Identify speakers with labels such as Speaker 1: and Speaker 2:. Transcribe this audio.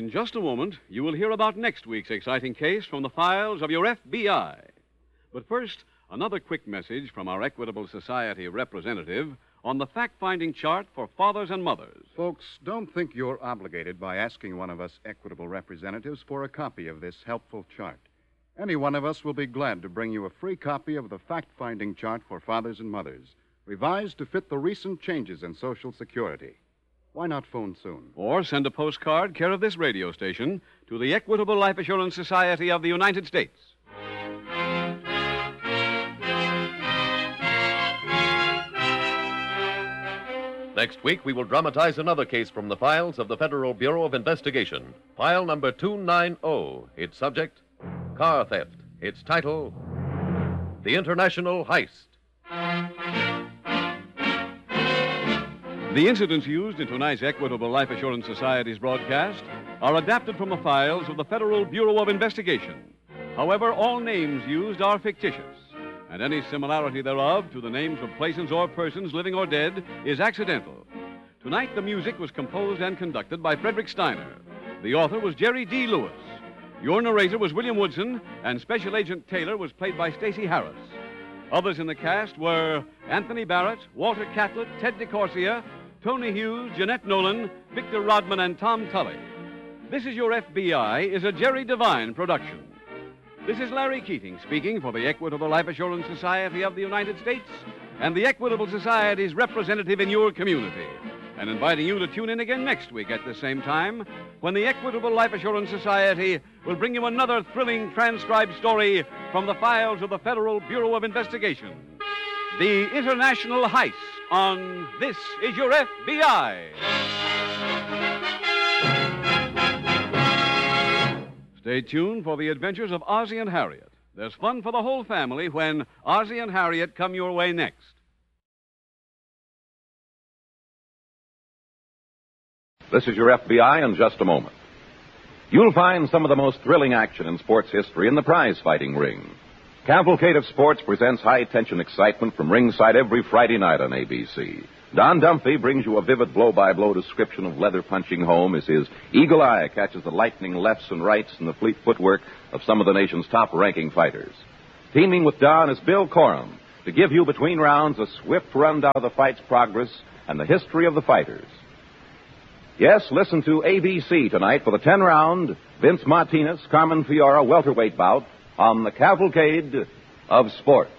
Speaker 1: In just a moment, you will hear about next week's exciting case from the files of your FBI. But first, another quick message from our Equitable Society representative on the fact-finding chart for fathers and mothers.
Speaker 2: Folks, don't think you're obligated by asking one of us Equitable representatives for a copy of this helpful chart. Any one of us will be glad to bring you a free copy of the fact-finding chart for fathers and mothers, revised to fit the recent changes in Social Security. Why not phone soon?
Speaker 1: Or send a postcard, care of this radio station, to the Equitable Life Assurance Society of the United States.
Speaker 3: Next week, we will dramatize another case from the files of the Federal Bureau of Investigation. File number 290. Its subject, car theft. Its title, The International Heist.
Speaker 1: The incidents used in tonight's Equitable Life Assurance Society's broadcast are adapted from the files of the Federal Bureau of Investigation. However, all names used are fictitious, and any similarity thereof to the names of places or persons, living or dead, is accidental. Tonight, the music was composed and conducted by Frederick Steiner. The author was Jerry D. Lewis. Your narrator was William Woodson, and Special Agent Taylor was played by Stacey Harris. Others in the cast were Anthony Barrett, Walter Catlett, Ted DeCorsia, Tony Hughes, Jeanette Nolan, Victor Rodman, and Tom Tully. This Is Your FBI is a Jerry Devine production. This is Larry Keating speaking for the Equitable Life Assurance Society of the United States and the Equitable Society's representative in your community, and inviting you to tune in again next week at the same time when the Equitable Life Assurance Society will bring you another thrilling transcribed story from the files of the Federal Bureau of Investigation. The International Heist on This Is Your FBI. Stay tuned for the adventures of Ozzie and Harriet. There's fun for the whole family when Ozzie and Harriet come your way next.
Speaker 4: This is your FBI in just a moment. You'll find some of the most thrilling action in sports history in the prize-fighting ring. Cavalcade of Sports presents high-tension excitement from ringside every Friday night on ABC. Don Dumphy brings you a vivid blow-by-blow description of leather-punching home as his eagle eye catches the lightning lefts and rights and the fleet footwork of some of the nation's top-ranking fighters. Teaming with Don is Bill Corum to give you between rounds a swift rundown of the fight's progress and the history of the fighters. Yes, listen to ABC tonight for the 10-round Vince Martinez, Carmen Fiora welterweight bout on the Cavalcade of Sports.